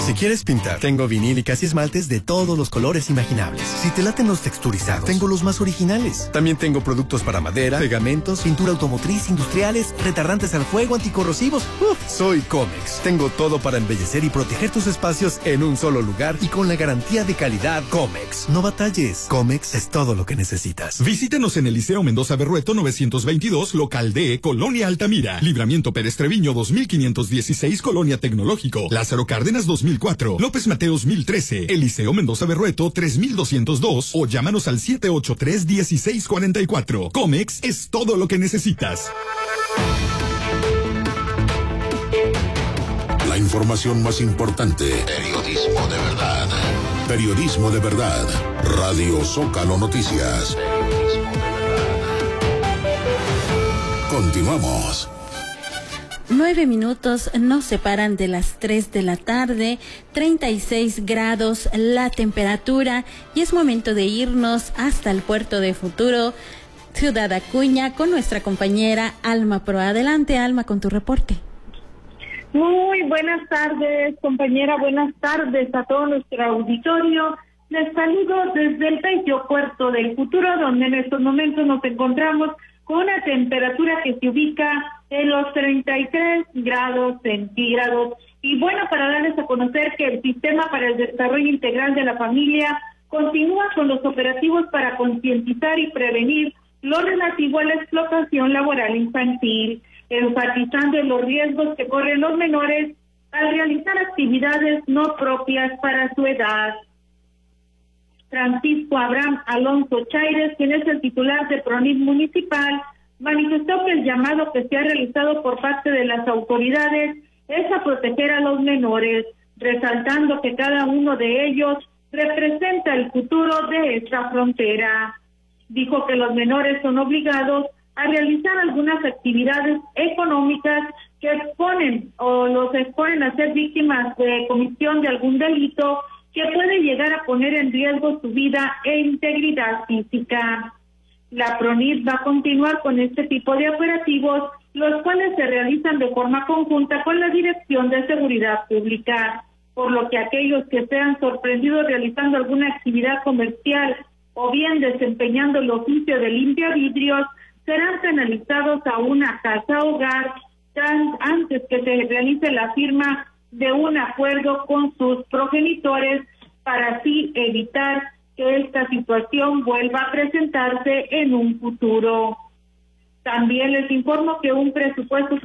Si quieres pintar, tengo vinílicas y esmaltes de todos los colores imaginables. Si te laten los texturizados, tengo los más originales. También tengo productos para madera, pegamentos, pintura automotriz, industriales, retardantes al fuego, anticorrosivos. Soy Comex. Tengo todo para embellecer y proteger tus espacios en un solo lugar y con la garantía de calidad Comex. No batalles. Comex es todo lo que necesitas. Visítenos en el Liceo Mendoza Berrueto 922, local D, Colonia Altamira. Libramiento Pérez Treviño 2516, Colonia Tecnológico. Lázaro Cárdenas 2004. López Mateos 1013. El Liceo Mendoza Berrueto 3202. O llámanos al 783-1644. Comex es todo lo que necesitas. La información más importante. Periodismo de verdad. Periodismo de verdad. Radio Zócalo Noticias. Continuamos. 9 minutos nos separan de las 3 de la tarde, 36 grados la temperatura, y es momento de irnos hasta el puerto de Futuro, Ciudad Acuña, con nuestra compañera Alma Pro. Adelante, Alma, con tu reporte. Muy buenas tardes, compañera, buenas tardes a todo nuestro auditorio. Les saludo desde el bello puerto del Futuro, donde en estos momentos nos encontramos con una temperatura que se ubica en los 33 grados centígrados. Y bueno, para darles a conocer que el Sistema para el Desarrollo Integral de la Familia continúa con los operativos para concientizar y prevenir lo relativo a la explotación laboral infantil, enfatizando en los riesgos que corren los menores al realizar actividades no propias para su edad. Francisco Abraham Alonso Chaires, quien es el titular de PRONIT municipal, manifestó que el llamado que se ha realizado por parte de las autoridades es a proteger a los menores, resaltando que cada uno de ellos representa el futuro de esta frontera. Dijo que los menores son obligados a realizar algunas actividades económicas que exponen o los exponen a ser víctimas de comisión de algún delito que puede llegar a poner en riesgo su vida e integridad física. La PRONIT va a continuar con este tipo de operativos, los cuales se realizan de forma conjunta con la Dirección de Seguridad Pública, por lo que aquellos que sean sorprendidos realizando alguna actividad comercial o bien desempeñando el oficio de limpiavidrios serán penalizados a una casa-hogar antes que se realice la firma de un acuerdo con sus progenitores para así evitar que esta situación vuelva a presentarse en un futuro. También les informo que un presupuesto